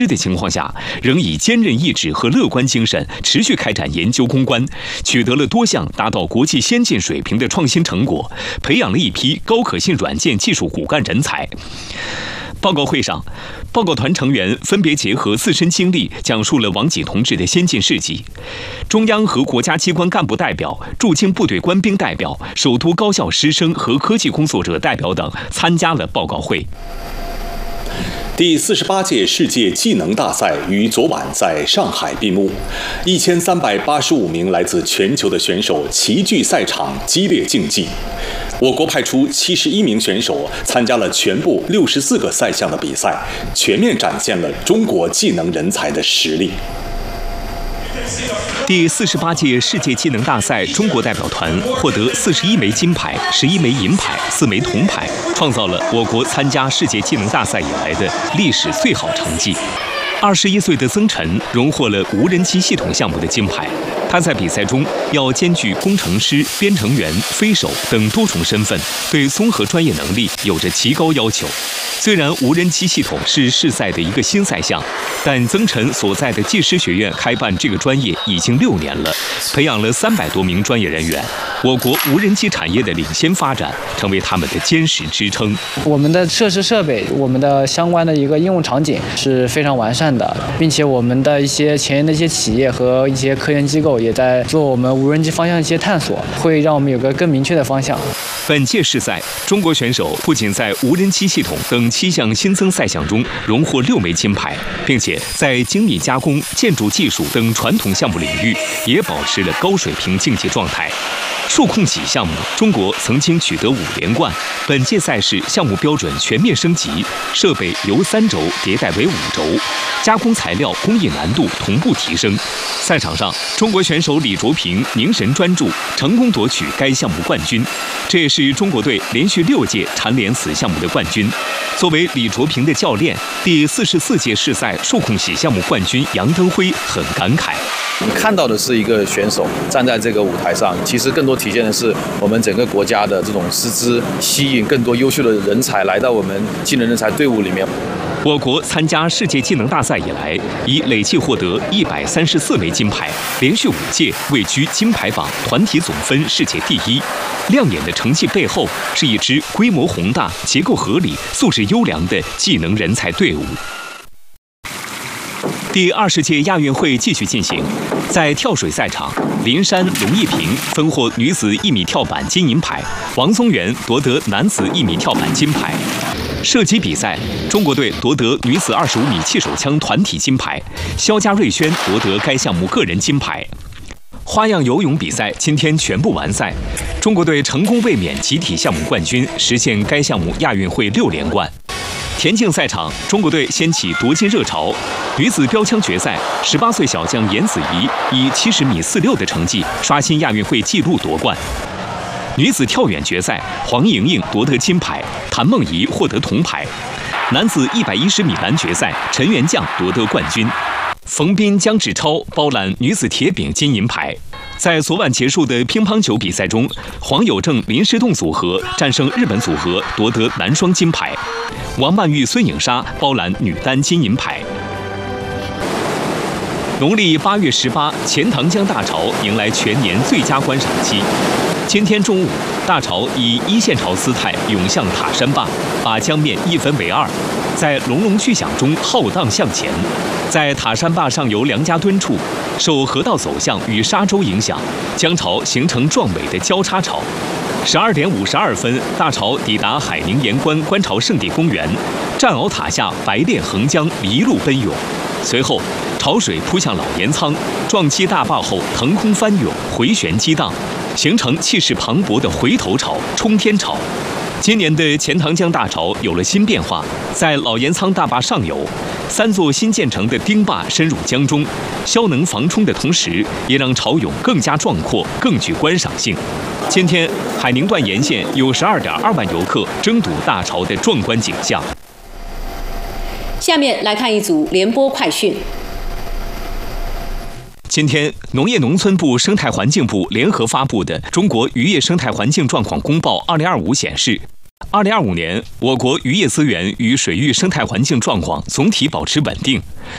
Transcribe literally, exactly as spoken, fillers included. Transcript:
的情况下，仍以坚韧意志和乐观精神持续开展研究攻关，取得了多项达到国际先进水平的创新成果，培养了一批高可信软件技术骨干人才。报告会上，报告团成员分别结合自身经历，讲述了王济同志的先进事迹。中央和国家机关干部代表、驻京部队官兵代表、首都高校师生和科技工作者代表等参加了报告会。 第四十八届世界技能大赛于昨晚在上海闭幕，一千三百八十五名来自全球的选手齐聚赛场，激烈竞技。我国派出七十一名选手参加了全部六十四个赛项的比赛，全面展现了中国技能人才的实力。 第四十八届世界技能大赛，中国代表团获得四十一枚金牌、十一枚银牌、四枚铜牌，创造了我国参加世界技能大赛以来的历史最好成绩。二十一岁的曾晨荣获了无人机系统项目的金牌。他在比赛中要兼具工程师、编程员、飞手等多重身份，对综合专业能力有着极高要求。虽然无人机系统是世赛的一个新赛项，但曾晨所在的技师学院开办这个专业已经六年了，培养了三百多名专业人员。我国无人机产业的领先发展，成为他们的坚实支撑。 我们的设施设备，我们的相关的一个应用场景是非常完善的，并且我们的一些前沿的一些企业和一些科研机构也在做我们无人机方向的一些探索，会让我们有个更明确的方向。 本届世赛，中国选手不仅在无人机系统等七项新增赛项中荣获六枚金牌，并且在精密加工、建筑技术等传统项目领域也保持了高水平竞技状态。数控几项目，中国曾经取得五连冠。本届赛事项目标准全面升级，设备由三轴迭代为五轴，加工材料工艺难度同步提升。赛场上，中国选手李卓平凝神专注，成功夺取该项目冠军。这也是中国队连续六届蝉联此项目的冠军。作为李卓平的教练，第四十四届世赛数控喜项目冠军杨登辉很感慨。 看到的是一个选手站在这个舞台上，其实更多体现的是我们整个国家的这种师资，吸引更多优秀的人才来到我们技能人才队伍里面。 我国参加世界技能大赛以来，已累计获得一百三十四枚金牌，连续五届位居金牌榜团体总分世界第一。亮眼的成绩背后，是一支规模宏大、结构合理、素质优良的技能人才队伍。第二十届亚运会继续进行，在跳水赛场，林珊、龙一平分获女子一米跳板金银牌，王宗源夺得男子一米跳板金牌。射击比赛，中国队夺得女子二十五米气手枪团体金牌，肖家瑞轩夺得该项目个人金牌。花样游泳比赛今天全部完赛，中国队成功卫冕集体项目冠军，实现该项目亚运会六连冠。田径赛场，中国队掀起夺金热潮。女子标枪决赛，十八岁小将严子怡以七十米四六的成绩刷新亚运会纪录夺冠。女子跳远决赛，黄莹莹夺得金牌，谭梦怡获得铜牌。男子一百一十米栏决赛，陈元将夺得冠军。冯彬、姜志超包揽女子铁饼金银牌。在昨晚结束的乒乓球比赛中，黄有正、林诗栋组合战胜日本组合，夺得男双金牌。王曼玉、孙颖莎包揽女单金银牌。农历八月十八，钱塘江大潮迎来全年最佳观赏期。今天中午，大潮以一线潮姿态涌向塔山坝，把江面一分为二，在隆隆巨响中浩荡向前。在塔山坝上游梁家墩处，受河道走向与沙洲影响，江潮形成壮美的交叉潮。十二点五十二分，大潮抵达海宁盐关观潮圣地公园，战鳌塔下白练横江一路奔涌。随后，潮水扑向老盐仓，撞击大坝后腾空翻涌，回旋激荡，形成气势磅礴的回头潮、冲天潮。今年的钱塘江大潮有了新变化，在老盐仓大坝上游，三座新建成的丁坝深入江中，消能防冲的同时，也让潮涌更加壮阔，更具观赏性。今天，海宁段沿线有十二点二万游客争睹大潮的壮观景象。 下面来看一组联播快讯。 今天，农业农村部、生态环境部联合发布的《中国渔业生态环境状况公报二零二五》显示，二零二五年我国渔业资源与水域生态环境状况总体保持稳定，